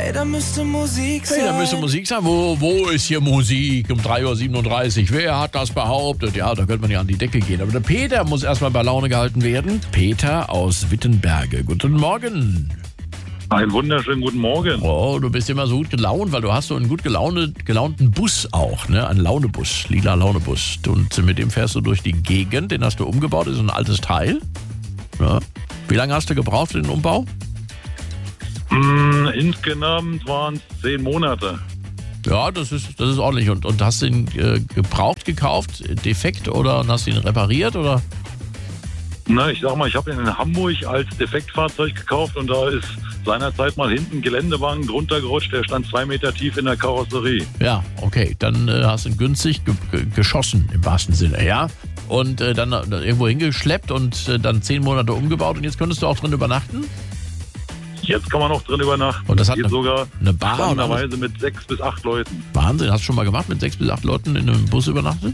Hey, da müsste Musik sein. Hey, da müsste Musik sein. Wo ist hier Musik um 3.37 Uhr? Wer hat das behauptet? Ja, da könnte man ja an die Decke gehen. Aber der Peter muss erstmal bei Laune gehalten werden. Peter aus Wittenberge. Guten Morgen. Einen wunderschönen guten Morgen. Oh, du bist immer so gut gelaunt, weil du hast so einen gut gelaunten Bus auch, ne? Einen Launebus, lila Launebus. Und mit dem fährst du durch die Gegend, den hast du umgebaut, ist ein altes Teil. Ja. Wie lange hast du gebraucht für den Umbau? Insgesamt waren es 10 Monate. Ja, das ist ordentlich. Und hast du ihn gebraucht gekauft, defekt oder hast du ihn repariert oder? Na, ich sag mal, ich habe ihn in Hamburg als Defektfahrzeug gekauft und da ist seinerzeit mal hinten ein Geländewagen drunter gerutscht, der stand 2 Meter tief in der Karosserie. Ja, okay, dann hast du ihn günstig geschossen im wahrsten Sinne, ja? Und dann irgendwo hingeschleppt und dann 10 Monate umgebaut und jetzt könntest du auch drin übernachten? Jetzt kann man noch drin übernachten. Und das hat geht sogar eine Bar spannenderweise mit 6 bis 8 Leuten. Wahnsinn, hast du schon mal gemacht, mit 6 bis 8 Leuten in einem Bus übernachtet?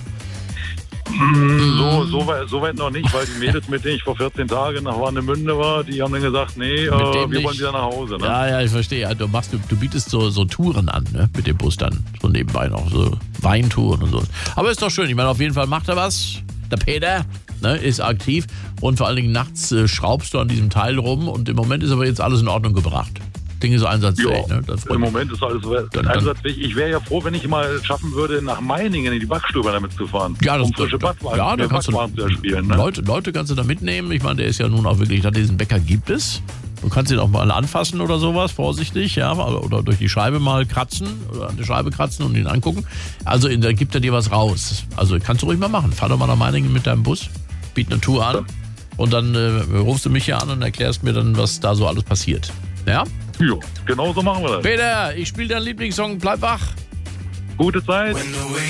So weit noch nicht, weil die Mädels, mit denen ich vor 14 Tagen nach Warnemünde war, die haben dann gesagt, nee, wir wollen wieder nach Hause. Ne? Ja, ich verstehe. Ja, du bietest so Touren an, ne? Mit dem Bus dann. So nebenbei noch, so Weintouren und so. Aber ist doch schön. Ich meine, auf jeden Fall macht er was. Der Peter, ne, ist aktiv. Und vor allen Dingen nachts schraubst du an diesem Teil rum. Und im Moment ist aber jetzt alles in Ordnung gebracht. Ding ist einsatzfähig. Ja, Ne? im Moment ist alles einsatzfähig. Ich wäre ja froh, wenn ich mal schaffen würde, nach Meiningen in die Backstube damit zu fahren. Ja, das frische Backwagen, ja, da kannst du zu erspielen. Ne? Leute kannst du da mitnehmen. Ich meine, der ist ja nun auch wirklich, diesen Bäcker gibt es. Du kannst ihn auch mal anfassen oder sowas, vorsichtig, ja, oder durch die Scheibe mal kratzen oder an die Scheibe kratzen und ihn angucken. Also da gibt er dir was raus. Also kannst du ruhig mal machen. Fahr doch mal nach Meiningen mit deinem Bus, biet eine Tour an und dann rufst du mich hier an und erklärst mir dann, was da so alles passiert. Ja? Ja, genau so machen wir das. Peter, ich spiele deinen Lieblingssong, bleib wach. Gute Zeit.